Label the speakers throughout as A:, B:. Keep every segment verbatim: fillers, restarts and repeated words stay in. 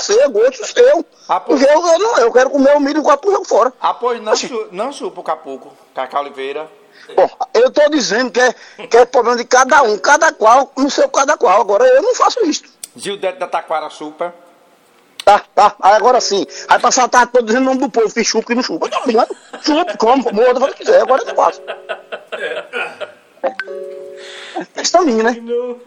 A: você, é gosto seu.
B: Ah, pois...
A: Porque eu, eu, não, eu quero comer o milho com o capu jogo fora.
B: Ah, pois não, chu, não chupa o capuco, Cacá Oliveira.
A: Bom, eu tô dizendo que é, que é problema de cada um, cada qual, no seu cada qual. Agora eu não faço isso.
B: Gildete da Taquara chupa.
A: Tá, tá, aí agora sim. Aí passar a tarde todo dizendo o nome do povo, fiz chupa que não chupa. Não, não, chupa, como, morda, faz o que quiser, agora eu faço. É, é questão minha, né?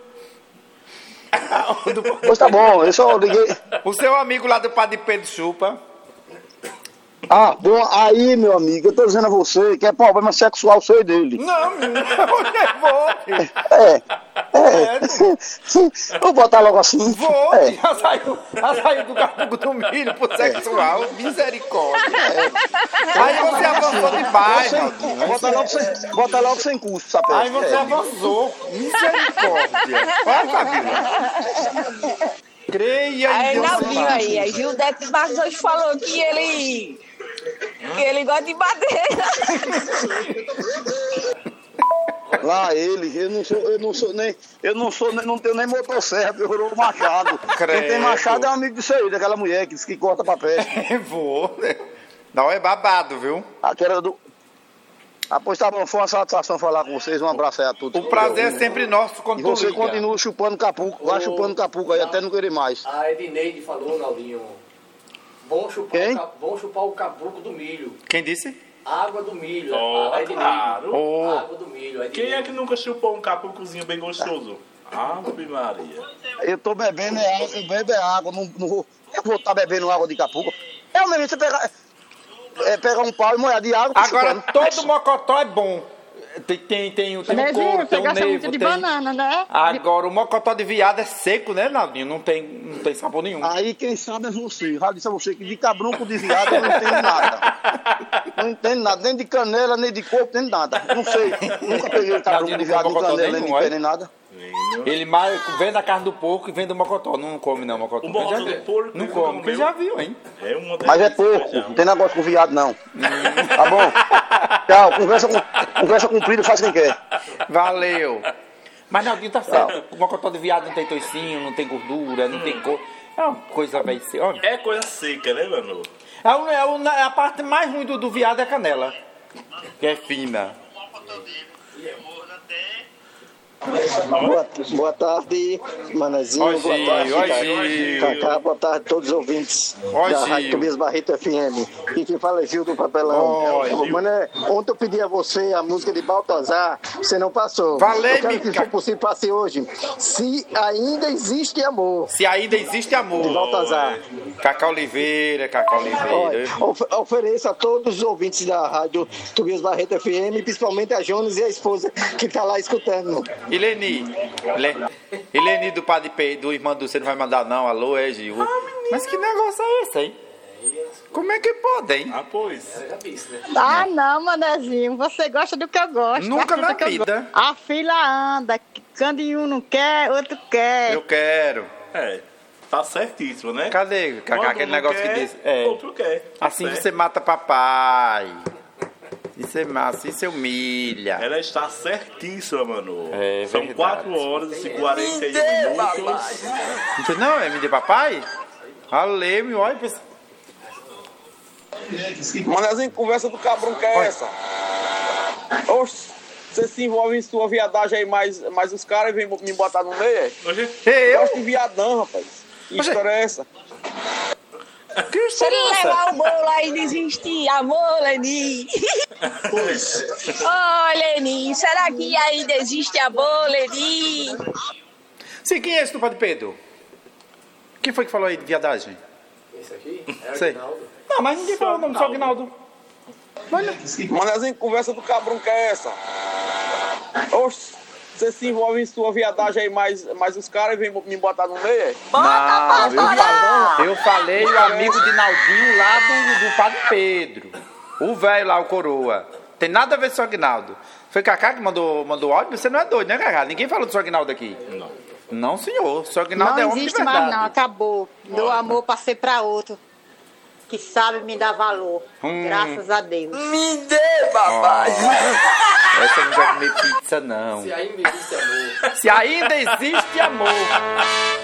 A: Pois tá bom, eu só liguei.
B: O seu amigo lá do Padre Pedro chupa.
A: Ah, bom, aí, meu amigo, eu tô dizendo a você que é problema sexual seu e dele.
B: Não, menino, eu vou.
A: É, é. Vou botar logo assim.
B: Vou,
A: é.
B: já, saiu, já saiu do capuco do milho pro sexual, é. Misericórdia. É. Aí você avançou demais,
A: Naldinho. Bota logo sem, bota logo sem custo, sabe?
B: Aí você é. avançou, misericórdia. Olha, Camila. Creia em
C: Deus. Aí, Naldinho, aí, aí Gildete Barros hoje falou que ele... que ele gosta de madeira.
A: Lá ele, eu não sou, eu não sou nem, eu não sou, não tenho nem motosserra, eu sou o machado.
B: Credo.
A: Quem tem machado é um amigo disso aí, daquela mulher que, que corta papel.
B: Vou. Não é babado, viu?
A: Aquela do... Ah, pois tá bom, foi uma satisfação falar com vocês, um abraço aí a todos.
B: O prazer é sempre nosso quando
A: E você
B: liga.
A: continua chupando capuco, vai chupando capuco aí, até não querer mais.
D: A Edneide falou, Naldinho, vão chupar,
A: Quem?
D: O, vão chupar o capuco do milho.
B: Quem disse?
D: Água do milho.
E: Oh,
D: a Edneide.
E: claro.
B: Oh.
D: Água do milho. A
E: Quem é que nunca chupou um capucozinho bem gostoso? Ave Maria.
A: Eu tô bebendo é água, eu bebo é água, não, não vou, eu vou estar bebendo água de capuco. É o mesmo, você pegar, é, pegar um pau e molhar de água.
B: Agora,
A: chupando.
B: todo mocotó é bom. Tem, tem, tem, tem um couro, tem um nevo,
F: de
B: tem...
F: banana, né?
B: Agora, o mocotó de viado é seco, né, Naldinho? Não tem, não tem sabor nenhum.
A: Aí quem sabe é você. Já disse a você que de cabrunco de viado eu não entendo nada. Não entendo nada, nem de canela, nem de corpo, nem de nada. Não sei. Nunca peguei cabrunco de viado, de canela, nem de pé, nem nada.
B: Ele mais vende a carne do porco e vende o mocotó. Não come não, mocotó.
E: O mocotó do porco,
B: não come, quem já viu, hein?
E: É uma
A: Mas é porco, não tem negócio com viado, não. Tá bom? Tchau, conversa, com, conversa comprida, faz quem quer.
B: Valeu. Mas Naldinho tá certo. O mocotó de viado não tem toicinho, não tem gordura, não hum. tem cor. É uma coisa bem seca. Olha.
E: É coisa seca, né, mano?
B: É, é, é a parte mais ruim do, do viado é a canela. Que é fina.
G: Boa, boa tarde, Manazinho.
B: Oi,
G: boa tarde,
B: oi,
G: Cacá. Boa tarde a todos os ouvintes
B: oi,
G: da
B: Gil.
G: Rádio Tobias Barreto F M. E quem fala é Gil do Papelão.
B: Oi,
G: Mané, ontem eu pedi a você a música de Baltazar, você não passou.
B: Valeu,
G: eu quero que, se possível, passe hoje. Se ainda existe amor.
B: Se ainda existe amor.
G: De Baltazar.
B: Cacá Oliveira, Cacá Oliveira.
G: Of ofereço a todos os ouvintes da Rádio Tobias Barreto F M, principalmente a Jones e a esposa que tá lá escutando.
B: Ileni, Ileni do Padre Pedro, do irmão do você não vai mandar não, alô, é Gil. Ah, mas que negócio é esse, hein? Como é que pode, hein?
E: Ah, pois.
F: Ah, não, Manezinho, você gosta do que eu gosto.
B: Nunca na vida.
F: A fila anda, quando um não quer, outro quer.
B: Eu quero.
E: É, tá certíssimo, né?
B: Cadê, Cacá, aquele negócio
E: quer,
B: que diz? É.
E: Outro quer.
B: Assim
E: certo.
B: Você mata papai. Isso é massa, assim você humilha.
E: Ela está certíssima, mano.
B: É,
E: São
B: verdade.
E: quatro horas e quarenta e um minutos.
B: Não, não é me de papai? Alê-me, olha.
H: Manezinho, conversa do cabrão que é essa? Oxe, você se envolve em sua viadagem aí, mas, mas os caras vêm me botar no meio?
B: Eu?
H: Gosto de viadão, rapaz. Que história é essa?
B: Que
C: Se ele levar o bolo aí desistir, amor, Leni. Ô, Leni, será que ainda existe amor, Leni?
B: Sim, quem é esse do Padre Pedro? Quem foi que falou aí de viadagem?
D: Esse aqui é
B: Sei.
D: Aguinaldo.
B: Não, mas ninguém falou o nome do seu Aguinaldo.
H: Manezinho, conversa do cabrão que é essa? Oxe, você se envolve em sua viadagem aí, mas, mas os caras vêm me botar no meio?
B: Não, eu falei, eu falei o amigo de Naldinho lá do, do Padre Pedro. O velho lá, o coroa. Tem nada a ver com o seu Aguinaldo. Foi Cacá que mandou, mandou áudio? Você não é doido, né, Cacá? Ninguém falou do seu Aguinaldo aqui.
E: Não.
B: Não, senhor. O seu Aguinaldo
F: Não
B: é homem de
F: existe
B: verdade.
F: mais não, acabou. Meu amor passei pra outro. Que sabe me dar valor.
B: Hum.
F: Graças a Deus.
H: Me dê, papai!
B: Oh, essa não vai comer pizza, não.
D: Se ainda existe amor.
B: Se ainda existe amor.